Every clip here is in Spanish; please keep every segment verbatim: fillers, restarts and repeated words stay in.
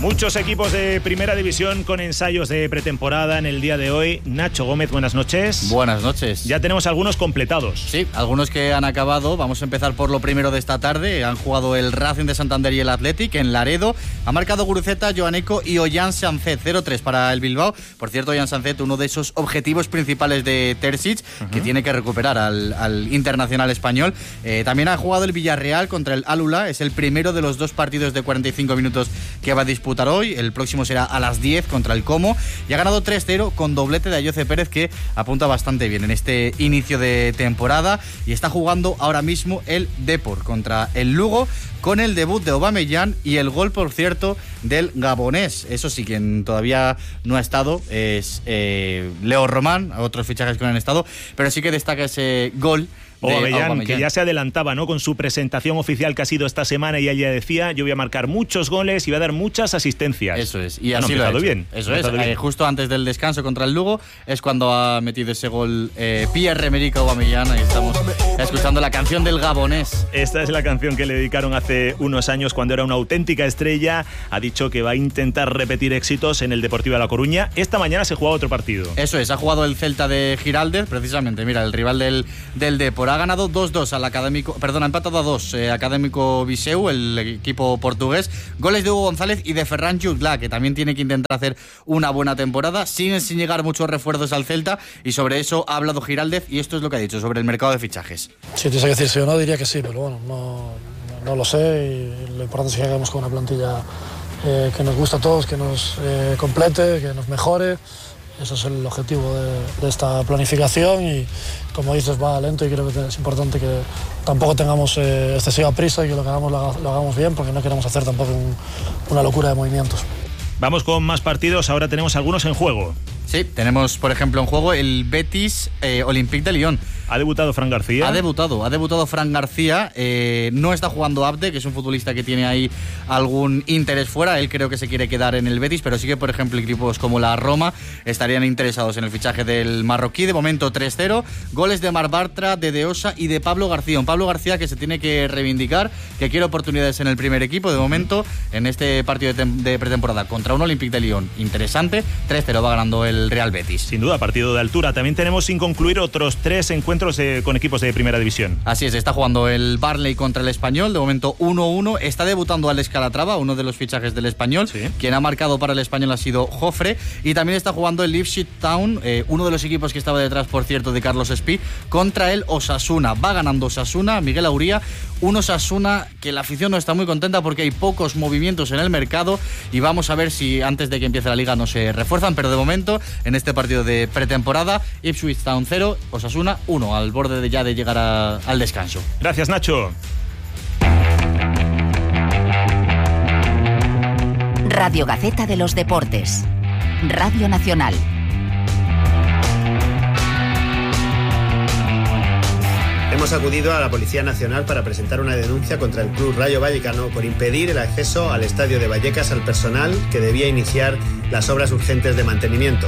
Muchos equipos de primera división con ensayos de pretemporada en el día de hoy. Nacho Gómez, buenas noches. Buenas noches. Ya tenemos algunos completados. Sí, algunos que han acabado. Vamos a empezar por lo primero de esta tarde. Han jugado el Racing de Santander y el Athletic en Laredo. Ha marcado Guruceta, Joaneco y Ollán Sanzet. cero tres para el Bilbao. Por cierto, Ollán Sanzet, uno de esos objetivos principales de Terzic, uh-huh. que tiene que recuperar al, al internacional español. Eh, también ha jugado el Villarreal contra el Alula. Es el primero de los dos partidos de cuarenta y cinco minutos que va a disputar hoy. El próximo será a las diez contra el Como, y ha ganado tres cero con doblete de Ayoce Pérez, que apunta bastante bien en este inicio de temporada, y está jugando ahora mismo el Depor contra el Lugo con el debut de Aubameyang y el gol, por cierto, del gabonés. Eso sí, quien todavía no ha estado es eh, Leo Román, otros fichajes que no han estado, pero sí que destaca ese gol de Aubameyang, Aubameyang, que ya se adelantaba, ¿no?, con su presentación oficial que ha sido esta semana, y ella decía: yo voy a marcar muchos goles y voy a dar muchas asistencias. Eso es, y bueno, así lo ha hecho. bien. Eso es, eh, justo antes del descanso contra el Lugo es cuando ha metido ese gol eh, Pierre-Emerick Aubameyang. Ahí estamos escuchando la canción del gabonés. Esta es la canción que le dedicaron hace unos años cuando era una auténtica estrella. Ha dicho que va a intentar repetir éxitos en el Deportivo de La Coruña. Esta mañana se juega otro partido. Eso es, ha jugado el Celta de Giraldez, precisamente, mira, el rival del, del Depor. Ha ganado dos dos al Académico, perdón, ha empatado a dos eh, Académico Viseu, el equipo portugués. Goles de Hugo González y de Ferran Jutgla, que también tiene que intentar hacer una buena temporada, sin, sin llegar muchos refuerzos al Celta, y sobre eso ha hablado Giraldez, y esto es lo que ha dicho sobre el mercado de fichajes. Si tuviese que decir sí o no, diría que sí, pero bueno, no, no lo sé, y lo importante es que hagamos con una plantilla eh, que nos gusta a todos, que nos eh, complete, que nos mejore. Ese es el objetivo de, de esta planificación, y como dices, va lento, y creo que es importante que tampoco tengamos eh, excesiva prisa y que lo que hagamos lo, lo hagamos bien, porque no queremos hacer tampoco un, una locura de movimientos. Vamos con más partidos, ahora tenemos algunos en juego. Sí, tenemos por ejemplo en juego el Betis eh, Olympique de Lyon. ¿Ha debutado Fran García? Ha debutado, ha debutado Fran García. Eh, no está jugando Abde, que es un futbolista que tiene ahí algún interés fuera. Él creo que se quiere quedar en el Betis, pero sí que, por ejemplo, equipos como la Roma estarían interesados en el fichaje del marroquí. De momento tres cero. Goles de Mar Bartra, de Deosa y de Pablo García. Un Pablo García que se tiene que reivindicar, que quiere oportunidades en el primer equipo. De momento, en este partido de, de pretemporada contra un Olympique de Lyon interesante, tres cero va ganando el Real Betis. Sin duda, partido de altura. También tenemos sin concluir otros tres encuentros de, con equipos de primera división. Así es, está jugando el Barley contra el Español, de momento uno uno. Está debutando Alex Calatrava, uno de los fichajes del Español. Sí. Quien ha marcado para el Español ha sido Jofre. Y también está jugando el Ipswich Town, eh, uno de los equipos que estaba detrás, por cierto, de Carlos Espí, contra el Osasuna. Va ganando Osasuna, Miguel Auría. Un Osasuna que la afición no está muy contenta porque hay pocos movimientos en el mercado, y vamos a ver si antes de que empiece la liga no se refuerzan, pero de momento en este partido de pretemporada, Ipswich Town cero, Osasuna uno, al borde de ya de llegar a, al descanso. Gracias, Nacho. Radio Gaceta de los Deportes, Radio Nacional. Hemos acudido a la Policía Nacional para presentar una denuncia contra el Club Rayo Vallecano por impedir el acceso al estadio de Vallecas al personal que debía iniciar las obras urgentes de mantenimiento.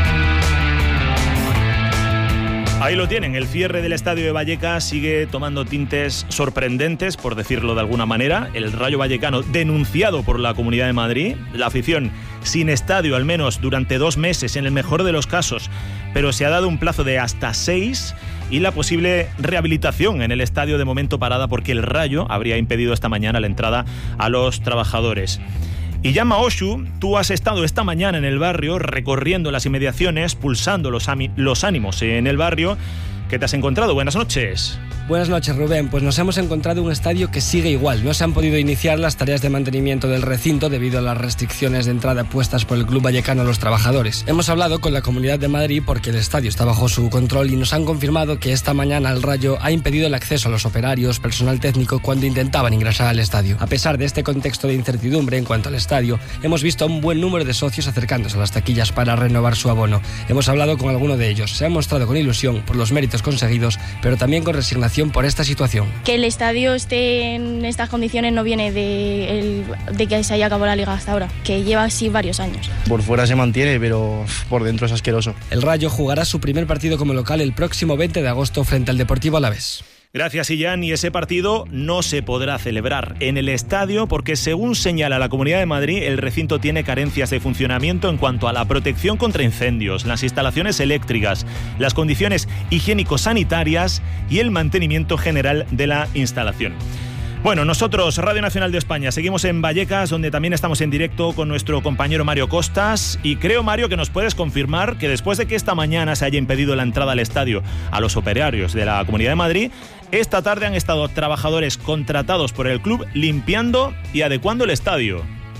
Ahí lo tienen, el cierre del estadio de Vallecas sigue tomando tintes sorprendentes, por decirlo de alguna manera. El Rayo Vallecano denunciado por la Comunidad de Madrid, la afición sin estadio al menos durante dos meses en el mejor de los casos, pero se ha dado un plazo de hasta seis, y la posible rehabilitación en el estadio de momento parada porque el Rayo habría impedido esta mañana la entrada a los trabajadores. Y llama Oshu, tú has estado esta mañana en el barrio recorriendo las inmediaciones, pulsando los, los ánimos en el barrio. ¿Qué te has encontrado? Buenas noches. Buenas noches, Rubén. Pues nos hemos encontrado un estadio que sigue igual. No se han podido iniciar las tareas de mantenimiento del recinto debido a las restricciones de entrada puestas por el Club Vallecano a los trabajadores. Hemos hablado con la Comunidad de Madrid porque el estadio está bajo su control, y nos han confirmado que esta mañana el Rayo ha impedido el acceso a los operarios, personal técnico, cuando intentaban ingresar al estadio. A pesar de este contexto de incertidumbre en cuanto al estadio, hemos visto a un buen número de socios acercándose a las taquillas para renovar su abono. Hemos hablado con alguno de ellos. Se han mostrado con ilusión por los méritos conseguidos, pero también con resignación por esta situación. Que el estadio esté en estas condiciones no viene de, el, de que se haya acabado la liga hasta ahora, que lleva así varios años. Por fuera se mantiene, pero por dentro es asqueroso. El Rayo jugará su primer partido como local el próximo veinte de agosto frente al Deportivo Alavés. Gracias, Illán. Y ese partido no se podrá celebrar en el estadio porque, según señala la Comunidad de Madrid, el recinto tiene carencias de funcionamiento en cuanto a la protección contra incendios, las instalaciones eléctricas, las condiciones higiénico-sanitarias y el mantenimiento general de la instalación. Bueno, nosotros, Radio Nacional de España, seguimos en Vallecas, donde también estamos en directo con nuestro compañero Mario Costas. Y creo, Mario, que nos puedes confirmar que después de que esta mañana se haya impedido la entrada al estadio a los operarios de la Comunidad de Madrid, esta tarde han estado trabajadores contratados por el club limpiando y adecuando el estadio.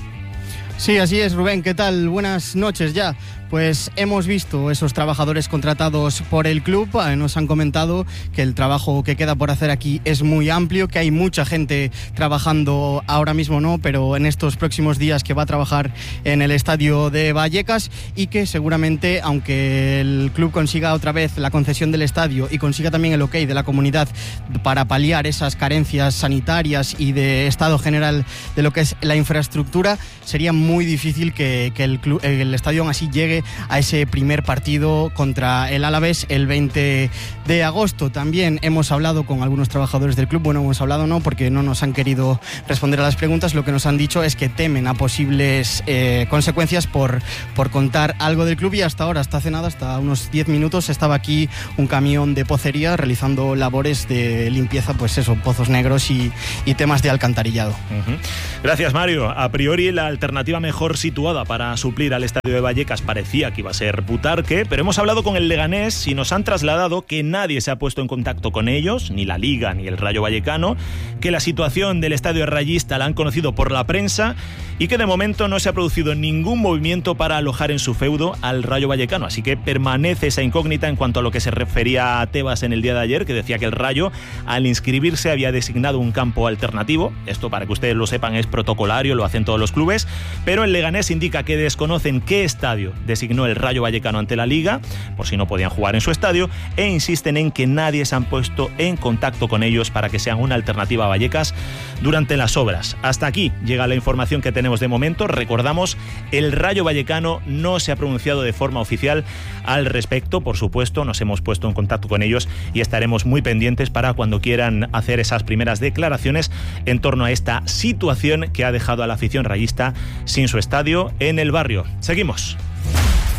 Sí, así es, Rubén. ¿Qué tal? Buenas noches ya. Pues hemos visto esos trabajadores contratados por el club, nos han comentado que el trabajo que queda por hacer aquí es muy amplio, que hay mucha gente trabajando ahora mismo no, pero en estos próximos días que va a trabajar en el estadio de Vallecas y que seguramente, aunque el club consiga otra vez la concesión del estadio y consiga también el ok de la comunidad para paliar esas carencias sanitarias y de estado general de lo que es la infraestructura, sería muy difícil que, que el, club, el estadio aún así llegue a ese primer partido contra el Alavés el veinte de agosto. También hemos hablado con algunos trabajadores del club, bueno, hemos hablado no, porque no nos han querido responder a las preguntas, lo que nos han dicho es que temen a posibles eh, consecuencias por, por contar algo del club y hasta ahora, hasta hace nada, hasta unos diez minutos, estaba aquí un camión de pocería realizando labores de limpieza, pues eso, pozos negros y, y temas de alcantarillado. Uh-huh. Gracias, Mario. A priori, la alternativa mejor situada para suplir al estadio de Vallecas parecía que iba a ser Butarque, pero hemos hablado con el Leganés y nos han trasladado que nadie se ha puesto en contacto con ellos, ni la Liga ni el Rayo Vallecano, que la situación del estadio rayista la han conocido por la prensa y que de momento no se ha producido ningún movimiento para alojar en su feudo al Rayo Vallecano, así que permanece esa incógnita en cuanto a lo que se refería a Tebas en el día de ayer, que decía que el Rayo al inscribirse había designado un campo alternativo. Esto, para que ustedes lo sepan, es protocolario, lo hacen todos los clubes, pero el Leganés indica que desconocen qué estadio designó el Rayo Vallecano ante la Liga, por si no podían jugar en su estadio, e insisten en que nadie se han puesto en contacto con ellos para que sean una alternativa a Vallecas durante las obras. Hasta aquí llega la información que tenemos de momento. Recordamos, el Rayo Vallecano no se ha pronunciado de forma oficial al respecto. Por supuesto, nos hemos puesto en contacto con ellos y estaremos muy pendientes para cuando quieran hacer esas primeras declaraciones en torno a esta situación que ha dejado a la afición rayista sin su estadio en el barrio. Seguimos.